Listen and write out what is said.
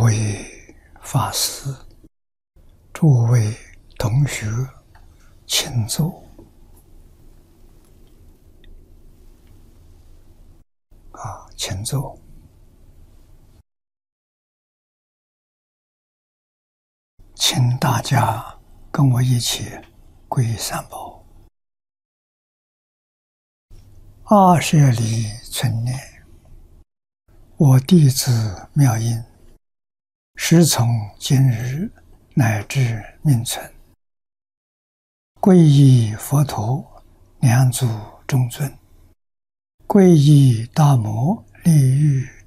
位法师、诸位同学，请坐。请坐。请大家跟我一起皈依三宝。阿舍离存念，我弟子妙音，时从今日乃至命存，皈依佛陀，两祖中尊，皈依大摩利欲